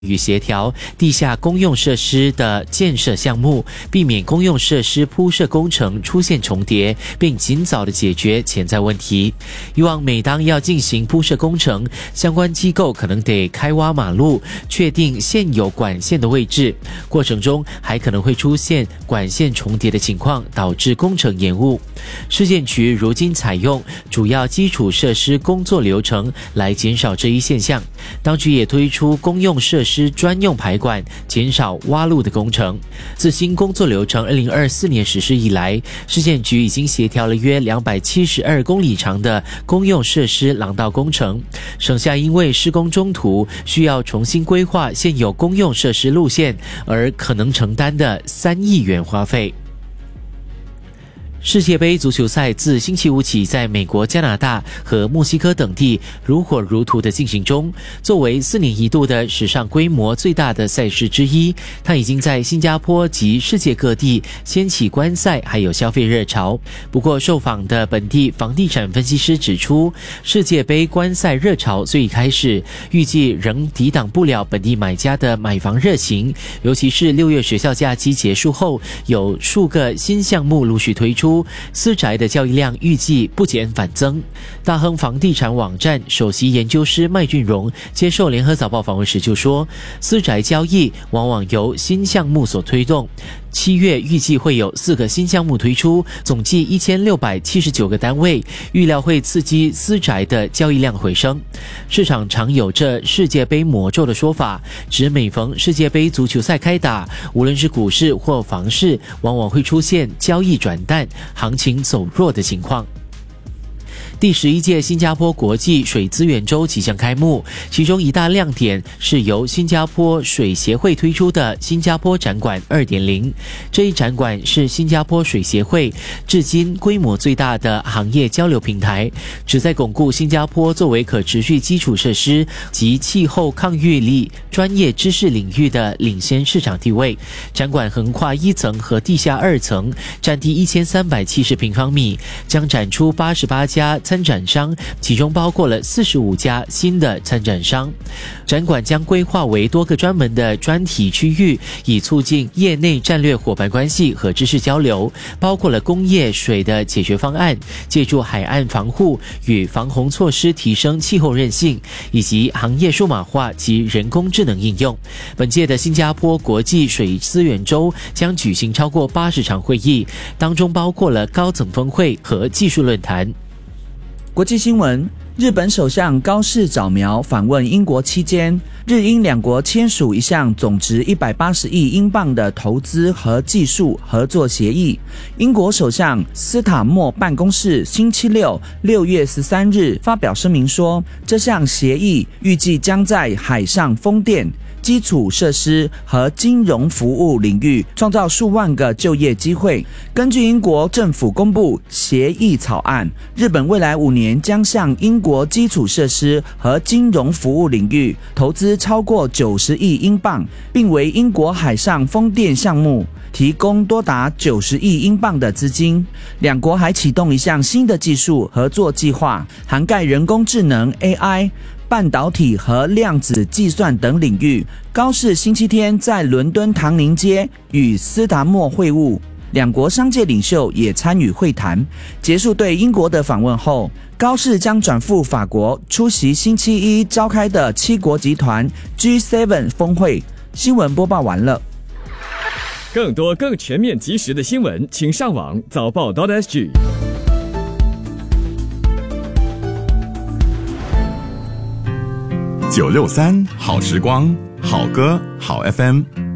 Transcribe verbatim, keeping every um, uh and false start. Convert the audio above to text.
与协调地下公用设施的建设项目，避免公用设施铺设工程出现重叠，并尽早的解决潜在问题。以往每当要进行铺设工程，相关机构可能得开挖马路，确定现有管线的位置，过程中还可能会出现管线重叠的情况，导致工程延误。市建局如今采用主要基础设施工作流程来减少这一现象，当局也推出公用设施专用排管，减少挖路的工程。自新工作流程二零二四年实施以来，市建局已经协调了约两百七十二公里长的公用设施廊道工程，省下因为施工中途需要重新规划现有公用设施路线而可能承担的三亿元花费。世界杯足球赛自星期五起在美国、加拿大和墨西哥等地如火如荼的进行中。作为四年一度的史上规模最大的赛事之一，它已经在新加坡及世界各地掀起观赛还有消费热潮。不过，受访的本地房地产分析师指出，世界杯观赛热潮虽已开始，预计仍抵挡不了本地买家的买房热情，尤其是六月学校假期结束后，有数个新项目陆续推出，私宅的交易量预计不减反增。大亨房地产网站首席研究师麦俊荣接受联合早报访问时就说，私宅交易往往由新项目所推动，七月预计会有四个新项目推出，总计一千六百七十九个单位，预料会刺激私宅的交易量回升。市场常有着世界杯魔咒的说法，指每逢世界杯足球赛开打，无论是股市或房市，往往会出现交易转淡、行情走弱的情况。第十一届新加坡国际水资源周即将开幕，其中一大亮点是由新加坡水协会推出的新加坡展馆 二点零。 这一展馆是新加坡水协会至今规模最大的行业交流平台，旨在巩固新加坡作为可持续基础设施及气候抗御力专业知识领域的领先市场地位。展馆横跨一层和地下二层，占地一千三百七十平方米，将展出八十八家参展商，其中包括了四十五家新的参展商。展馆将规划为多个专门的专题区域，以促进业内战略伙伴关系和知识交流，包括了工业水的解决方案，借助海岸防护与防洪措施提升气候韧性，以及行业数码化及人工智能应用。本届的新加坡国际水资源周将举行超过八十场会议，当中包括了高层峰会和技术论坛。 国际新闻：日本首相高市早苗访问英国期间，日英两国签署一项总值一百八十亿英镑的投资和技术合作协议。英国首相斯塔默办公室星期六六月十三日发表声明说，这项协议预计将在海上风电、基础设施和金融服务领域创造数万个就业机会。根据英国政府公布协议草案，日本未来五年将向英国基础设施和金融服务领域投资超过九十亿英镑，并为英国海上风电项目提供多达九十亿英镑的资金。两国还启动一项新的技术合作计划，涵盖人工智能 A I、半导体和量子计算等领域。高市星期天在伦敦唐宁街与斯达默会晤，两国商界领袖也参与会谈。结束对英国的访问后，高市将转赴法国出席星期一召开的七国集团 G 七 峰会。新闻播报完了。 更多更全面及时的新闻，请上网早报 .sg。 九六三好时光，好歌好 F M。